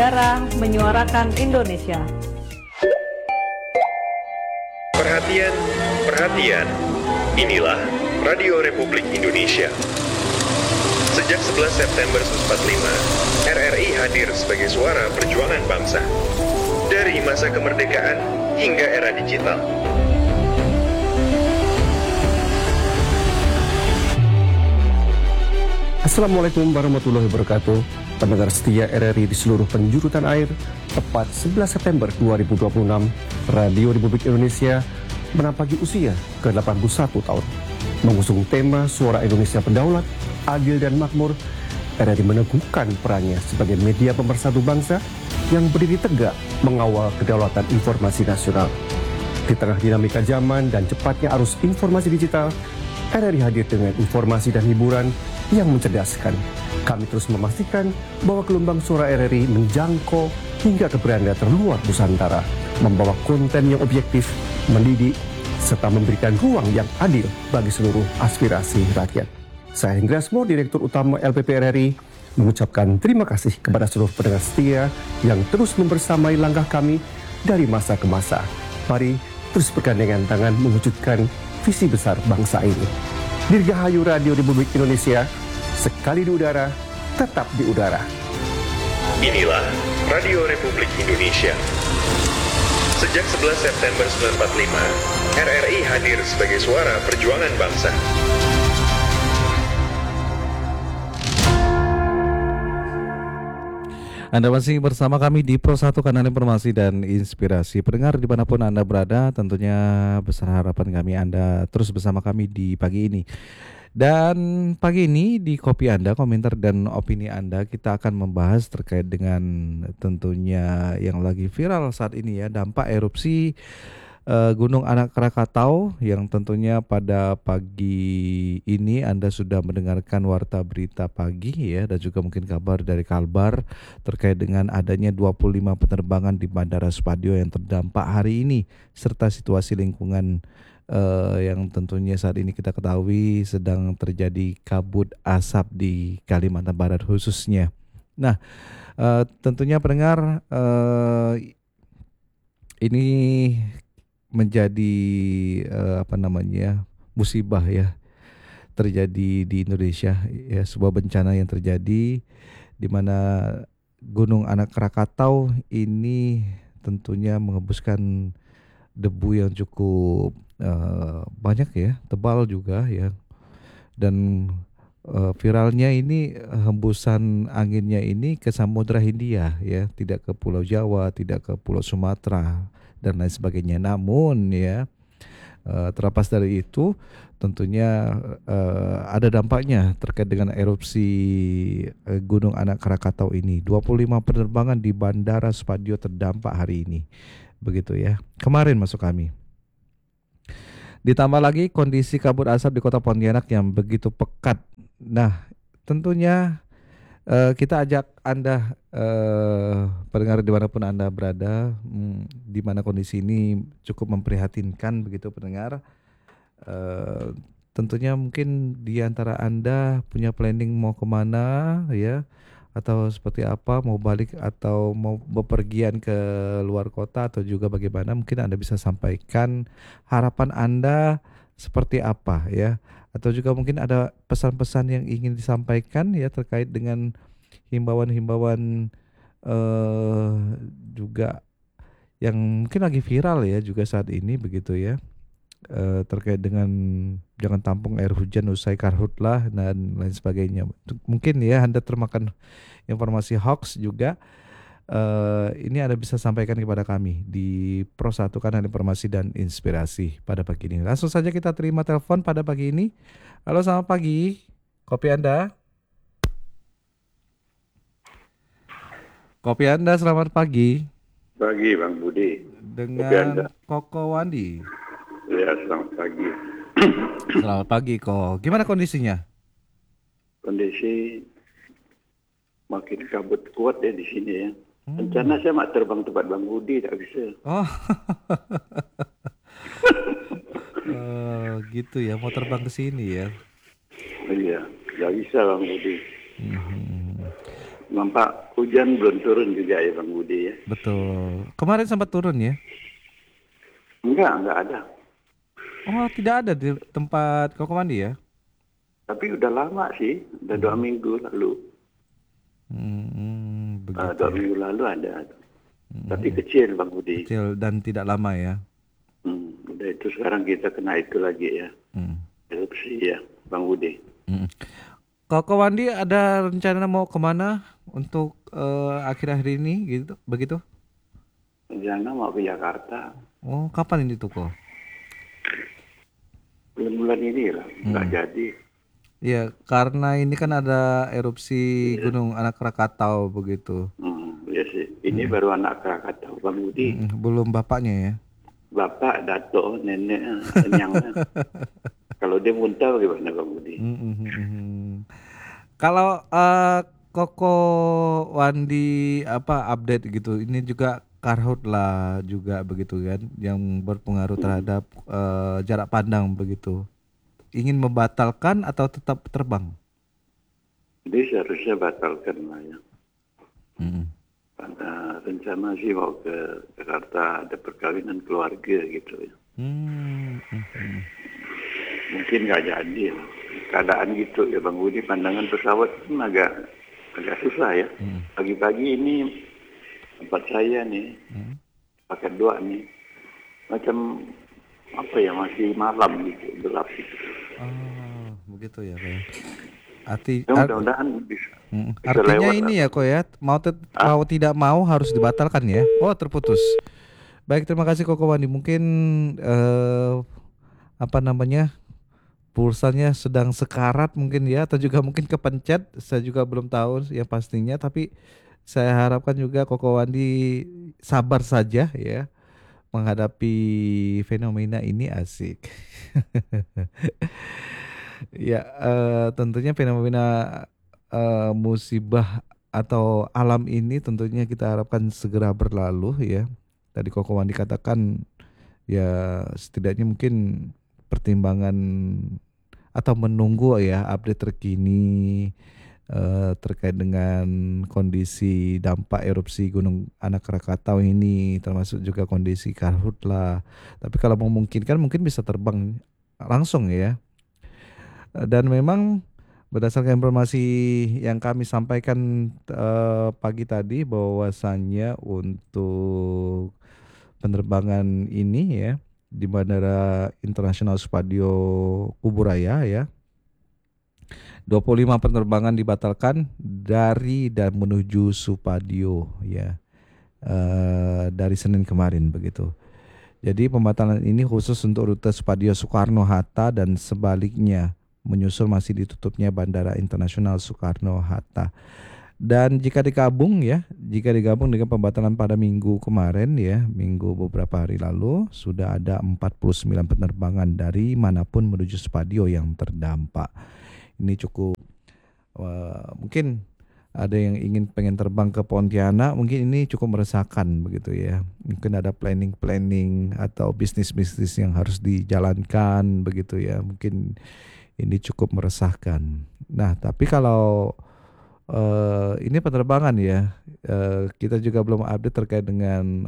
udara menyuarakan Indonesia. Perhatian, perhatian. Inilah Radio Republik Indonesia. Sejak 11 September 1945, RRI hadir sebagai suara perjuangan bangsa. Dari masa kemerdekaan hingga era digital. Assalamualaikum warahmatullahi wabarakatuh. Pendengar setia RRI di seluruh penjuru tanah air, tepat 11 September 2026, Radio Republik Indonesia menampaki usia ke-81 tahun. Mengusung tema Suara Indonesia Berdaulat, Adil dan Makmur, RRI meneguhkan perannya sebagai media pemersatu bangsa yang berdiri tegak mengawal kedaulatan informasi nasional. Di tengah dinamika zaman dan cepatnya arus informasi digital, RRI hadir dengan informasi dan hiburan yang mencerdaskan. Kami terus memastikan bahwa gelombang suara RRI menjangkau hingga ke beranda terluar Nusantara, membawa konten yang objektif, mendidik, serta memberikan ruang yang adil bagi seluruh aspirasi rakyat. Saya Hendra Asmo, Direktur Utama LPP RRI, mengucapkan terima kasih kepada seluruh pendengar setia yang terus membersamai langkah kami dari masa ke masa. Mari terus bergandengan tangan mewujudkan visi besar bangsa ini. Dirgahayu Radio Republik Indonesia, sekali di udara, tetap di udara. Inilah Radio Republik Indonesia. Sejak 11 September 1945, RRI hadir sebagai suara perjuangan bangsa. Anda masih bersama kami di Pro 1 Kanal Informasi dan Inspirasi. Pendengar dimanapun Anda berada, tentunya besar harapan kami Anda terus bersama kami di pagi ini. Dan pagi ini di kopi Anda, komentar dan opini Anda, kita akan membahas terkait dengan tentunya yang lagi viral saat ini ya, dampak erupsi Gunung Anak Krakatau yang tentunya pada pagi ini Anda sudah mendengarkan warta berita pagi ya, dan juga mungkin kabar dari Kalbar terkait dengan adanya 25 penerbangan di Bandara Supadio yang terdampak hari ini, serta situasi lingkungan yang tentunya saat ini kita ketahui sedang terjadi kabut asap di Kalimantan Barat khususnya. Nah, tentunya pendengar, ini menjadi musibah ya terjadi di Indonesia ya, sebuah bencana yang terjadi di mana Gunung Anak Krakatau ini tentunya mengembuskan debu yang cukup banyak ya, tebal juga ya, dan viralnya ini hembusan anginnya ini ke Samudra Hindia ya, tidak ke Pulau Jawa, tidak ke Pulau Sumatera dan lain sebagainya. Namun ya, terlepas dari itu tentunya ada dampaknya terkait dengan erupsi Gunung Anak Krakatau ini. 25 penerbangan di Bandara Supadio terdampak hari ini, begitu ya, kemarin masuk kami. Ditambah lagi kondisi kabut asap di kota Pontianak yang begitu pekat. Nah, tentunya kita ajak Anda pendengar dimanapun Anda berada, di mana kondisi ini cukup memprihatinkan begitu pendengar. Tentunya mungkin di antara Anda punya planning mau kemana ya, atau seperti apa, mau balik atau mau bepergian ke luar kota atau juga bagaimana, mungkin Anda bisa sampaikan harapan Anda seperti apa ya, atau juga mungkin ada pesan-pesan yang ingin disampaikan ya terkait dengan himbauan-himbauan juga yang mungkin lagi viral ya juga saat ini begitu ya, terkait dengan jangan tampung air hujan usai karhutlah dan lain sebagainya. Mungkin ya Anda termakan informasi hoax juga, ini Anda bisa sampaikan kepada kami di Pro 1 Kanal Informasi dan Inspirasi pada pagi ini. Langsung saja kita terima telepon pada pagi ini. Halo, selamat pagi. Kopi Anda. Kopi Anda, selamat pagi. Pagi Bang Budi. Dengan Koko Wandi. Ya, selamat pagi. Selamat pagi Ko. Gimana kondisinya? Kondisi makin kabut kuat ya di sini ya. Rencana saya mau terbang tempat Bang Budi, tak bisa. Oh. Gitu ya, mau terbang ke sini ya. Iya, nggak bisa Bang Budi. nampak hujan belum turun juga ya Bang Budi ya. Betul. Kemarin sempat turun ya? Enggak ada. Oh, tidak ada di tempat Koko Wandi ya? Tapi udah lama sih, udah 2 minggu lalu. Begitu. 2 minggu lalu ada. Tapi kecil Bang Budi. Kecil dan tidak lama ya. Udah itu sekarang kita kena itu lagi ya. Erupsi ya Bang Budi. Koko Wandi ada rencana mau kemana untuk akhir-akhir ini gitu, begitu? Rencana mau ke Jakarta. Oh, kapan ini tuh kok? Bulan-bulan ini lah, nggak jadi. Ya, karena ini kan ada erupsi Gunung Anak Krakatau begitu. Ya sih. Ini baru anak Krakatau Bang Budi. Belum bapaknya ya? Bapak, dato, nenek, kenyang. Kalau dia muntah bagaimana Bang Budi? Kalau Koko Wandi update gitu, ini juga karhutla juga begitu kan, yang berpengaruh terhadap jarak pandang begitu. Ingin membatalkan atau tetap terbang? Jadi seharusnya batalkan lah ya. Karena rencana sih mau ke Jakarta, ada perkawinan keluarga gitu ya. Mungkin nggak jadi ya. Keadaan gitu ya Bang Budi, pandangan pesawat pun agak susah ya. Pagi-pagi ini tempat saya nih, pakai 2 nih, macam apa ya, masih malam gitu, gelap gitu. Oh, begitu ya, Pak. Mudah-mudahan bisa Artinya lewat ini ya kok ya, mau tidak mau harus dibatalkan ya. Oh, terputus. Baik, terima kasih Koko Wandi. Mungkin pulsanya sedang sekarat mungkin ya, atau juga mungkin kepencet. Saya juga belum tahu ya pastinya, tapi saya harapkan juga Koko Wandi sabar saja ya menghadapi fenomena ini. Asik. Ya, tentunya fenomena musibah atau alam ini tentunya kita harapkan segera berlalu ya. Tadi Koko Wandi katakan ya setidaknya mungkin pertimbangan atau menunggu ya update terkini terkait dengan kondisi dampak erupsi Gunung Anak Krakatau ini, termasuk juga kondisi karhutla. Tapi kalau memungkinkan mungkin bisa terbang langsung ya. Dan memang berdasarkan informasi yang kami sampaikan pagi tadi, bahwasannya untuk penerbangan ini ya di Bandara Internasional Supadio Kuburaya ya, 25 penerbangan dibatalkan dari dan menuju Supadio ya, dari Senin kemarin begitu. Jadi pembatalan ini khusus untuk rute Supadio Soekarno-Hatta dan sebaliknya, menyusul masih ditutupnya Bandara Internasional Soekarno-Hatta. Dan jika digabung dengan pembatalan pada minggu kemarin ya, minggu beberapa hari lalu, sudah ada 49 penerbangan dari manapun menuju Supadio yang terdampak. Ini cukup mungkin ada yang pengen terbang ke Pontianak, mungkin ini cukup meresahkan begitu ya. Mungkin ada planning atau bisnis yang harus dijalankan begitu ya. Mungkin ini cukup meresahkan. Nah, tapi kalau ini penerbangan ya, kita juga belum update terkait dengan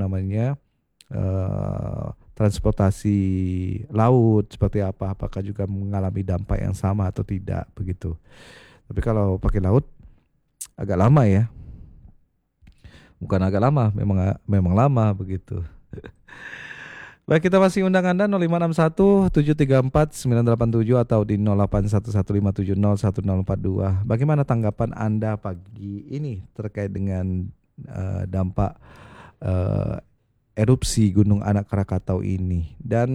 transportasi laut seperti apa, apakah juga mengalami dampak yang sama atau tidak begitu. Tapi kalau pakai laut agak lama ya, bukan agak lama, memang lama begitu. Baik, kita masih undang Anda 0561 734 987 atau di 0811570142. Bagaimana tanggapan Anda pagi ini terkait dengan dampak erupsi Gunung Anak Krakatau ini? Dan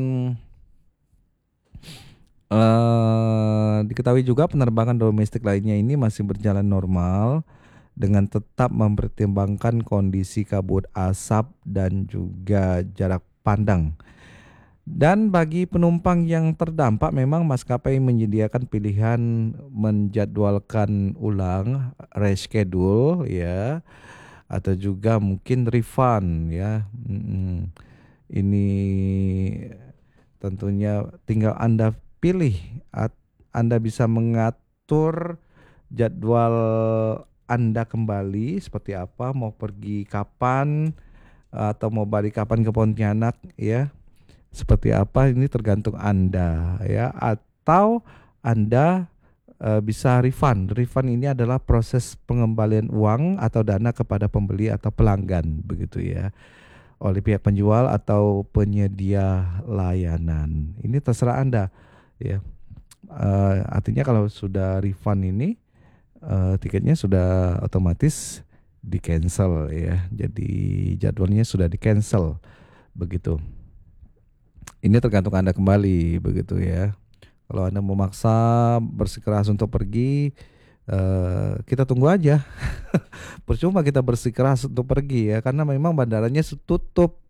diketahui juga penerbangan domestik lainnya ini masih berjalan normal dengan tetap mempertimbangkan kondisi kabut asap dan juga jarak pandang. Dan bagi penumpang yang terdampak, memang maskapai menyediakan pilihan menjadwalkan ulang, reschedule ya, atau juga mungkin refund ya. Ini tentunya tinggal Anda pilih. Anda bisa mengatur jadwal Anda kembali seperti apa, mau pergi kapan atau mau balik kapan ke Pontianak ya. Seperti apa ini tergantung Anda ya, atau Anda bisa refund. Refund ini adalah proses pengembalian uang atau dana kepada pembeli atau pelanggan begitu ya, oleh pihak penjual atau penyedia layanan. Ini terserah Anda ya. Artinya kalau sudah refund ini tiketnya sudah otomatis di cancel ya. Jadi jadwalnya sudah di cancel begitu. Ini tergantung Anda kembali begitu ya. Kalau Anda memaksa bersikeras untuk pergi, kita tunggu aja. Percuma kita bersikeras untuk pergi ya, karena memang bandaranya tutup.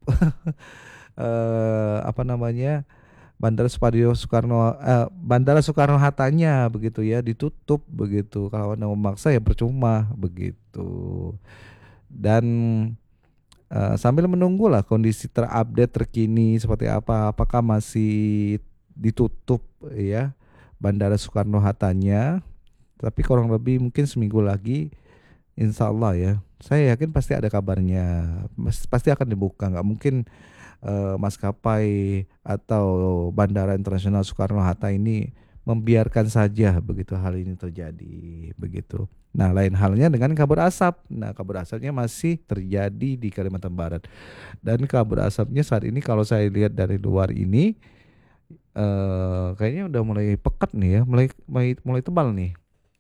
Bandara Soekarno Hattanya begitu ya, ditutup begitu. Kalau Anda memaksa ya percuma begitu. Dan sambil menunggulah kondisi terupdate terkini seperti apa, apakah masih ditutup ya Bandara Soekarno Hattanya, tapi kurang lebih mungkin seminggu lagi insya Allah ya, saya yakin pasti ada kabarnya, pasti akan dibuka. Nggak mungkin maskapai atau Bandara Internasional Soekarno Hatta ini membiarkan saja begitu hal ini terjadi begitu. Nah, lain halnya dengan kabut asap. Nah, kabut asapnya masih terjadi di Kalimantan Barat. Dan kabut asapnya saat ini kalau saya lihat dari luar ini kayaknya udah mulai pekat nih ya, mulai tebal nih.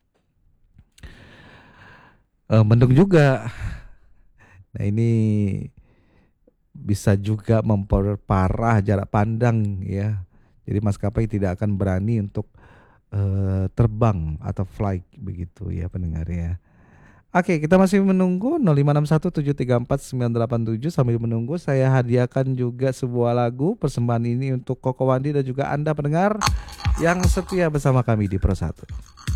Mendung juga. Nah, ini bisa juga memperparah jarak pandang ya. Jadi maskapai tidak akan berani untuk terbang atau flight begitu ya pendengar ya. Oke, kita masih menunggu 0561734987. Sambil menunggu saya hadiahkan juga sebuah lagu persembahan ini untuk Koko Wandi dan juga Anda pendengar yang setia bersama kami di Pro 1.